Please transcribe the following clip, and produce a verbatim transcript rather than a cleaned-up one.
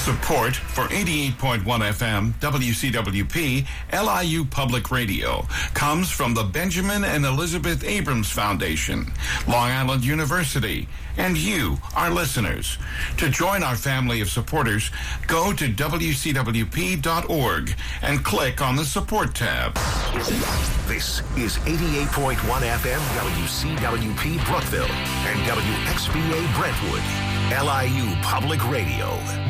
Support for eighty-eight point one F M W C W P L I U Public Radio comes from the Benjamin and Elizabeth Abrams Foundation, Long Island University, and you, our listeners. To join our family of supporters, go to W C W P dot org and click on the Support tab. This is eighty-eight point one F M W C W P Brookville and W X B A Brentwood, L I U Public Radio.